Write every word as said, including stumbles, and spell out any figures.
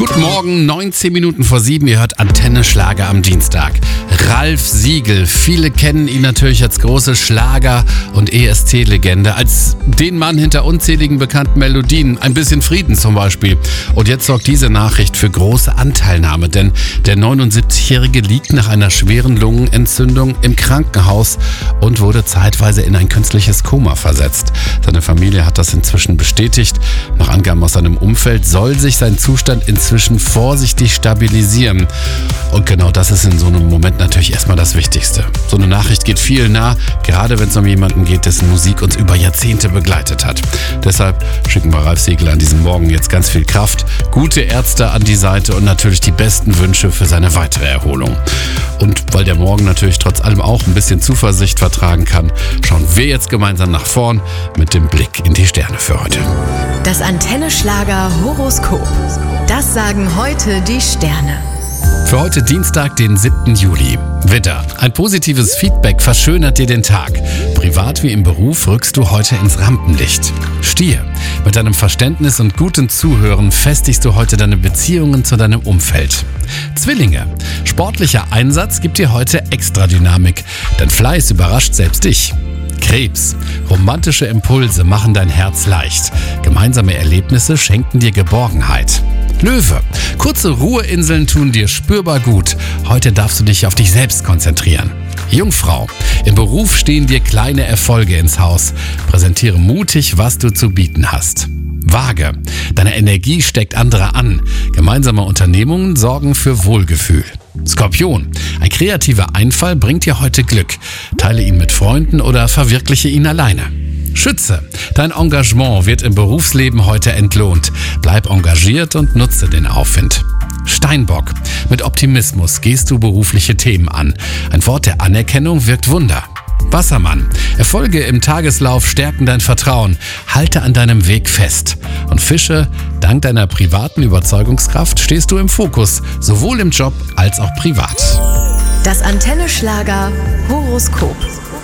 Guten Morgen, neunzehn Minuten vor sieben, ihr hört Antenne Schlager am Dienstag. Ralf Siegel, viele kennen ihn natürlich als große Schlager- und E S C-Legende, als den Mann hinter unzähligen bekannten Melodien, ein bisschen Frieden zum Beispiel. Und jetzt sorgt diese Nachricht für große Anteilnahme, denn der neunundsiebzigjährige liegt nach einer schweren Lungenentzündung im Krankenhaus und wurde zeitweise in ein künstliches Koma versetzt. Seine Familie hat das inzwischen bestätigt. Nach Angaben aus seinem Umfeld soll sich sein Zustand inzwischen vorsichtig stabilisieren. Und genau das ist in so einem Moment natürlich erstmal das Wichtigste. So eine Nachricht geht vielen nah, gerade wenn es um jemanden geht, dessen Musik uns über Jahrzehnte begleitet hat. Deshalb schicken wir Ralf Siegel an diesem Morgen jetzt ganz viel Kraft, gute Ärzte an die Seite und natürlich die besten Wünsche für seine weitere Erholung. Und weil der Morgen natürlich trotz allem auch ein bisschen Zuversicht vertragen kann, schauen wir jetzt gemeinsam nach vorn mit dem Blick in die Sterne für heute. Das Antenne Schlager Horoskop. Das sagen heute die Sterne. Für heute Dienstag, den siebten Juli. Widder, ein positives Feedback verschönert dir den Tag. Privat wie im Beruf rückst du heute ins Rampenlicht. Stier, mit deinem Verständnis und gutem Zuhören festigst du heute deine Beziehungen zu deinem Umfeld. Zwillinge, sportlicher Einsatz gibt dir heute extra Dynamik. Dein Fleiß überrascht selbst dich. Krebs, romantische Impulse machen dein Herz leicht. Gemeinsame Erlebnisse schenken dir Geborgenheit. Löwe, kurze Ruheinseln tun dir spürbar gut. Heute darfst du dich auf dich selbst konzentrieren. Jungfrau, im Beruf stehen dir kleine Erfolge ins Haus. Präsentiere mutig, was du zu bieten hast. Waage, deine Energie steckt andere an. Gemeinsame Unternehmungen sorgen für Wohlgefühl. Skorpion, ein kreativer Einfall bringt dir heute Glück. Teile ihn mit Freunden oder verwirkliche ihn alleine. Schütze, dein Engagement wird im Berufsleben heute entlohnt. Bleib engagiert und nutze den Aufwind. Steinbock, mit Optimismus gehst du berufliche Themen an. Ein Wort der Anerkennung wirkt Wunder. Wassermann, Erfolge im Tageslauf stärken dein Vertrauen. Halte an deinem Weg fest. Und Fische, dank deiner privaten Überzeugungskraft stehst du im Fokus, sowohl im Job als auch privat. Das Antenne Schlager Horoskop.